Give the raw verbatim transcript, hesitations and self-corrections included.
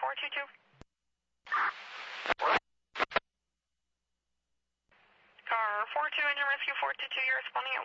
four two two. Car four two, engine rescue four two two, you're responding at